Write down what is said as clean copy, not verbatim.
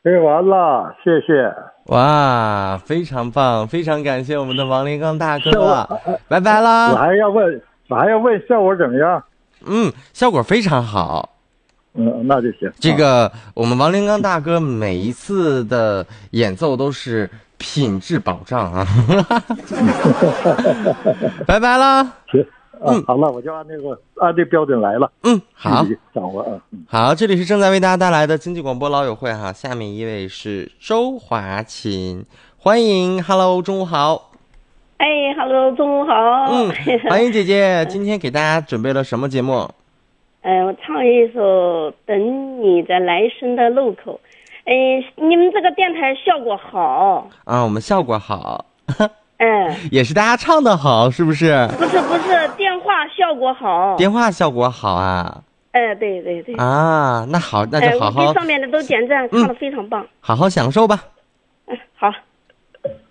背完了，谢谢。 哇，非常棒，非常感谢我们的王林刚大效哥，拜拜我啦。 还要问效果怎么样？ 效果非常好。 那就行。 这个我们王林刚大哥每一次的演奏都是品质保障啊。拜拜啦。 行。好了，我就按这标准来了。 好， 掌握啊。 好，这里是正在为大家带来的经济广播老友会哈，下面一位是周华琴，欢迎 ，Hello， 中午好。 Hello， 中午好。 欢迎姐姐，今天给大家准备了什么节目？ 我唱一首《等你的来生的路口》。你们这个电台效果好啊，我们效果好。 嗯， 也是大家唱的好，是不是？ 不是，电话效果好。 电话效果好啊。 对。 啊，那好，那就好好。 我给上面的都点赞，唱的非常棒。 好好享受吧。 好。